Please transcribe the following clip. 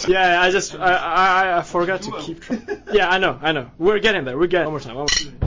Yeah, I forgot to keep track. Yeah, I know. We're getting there. One more time.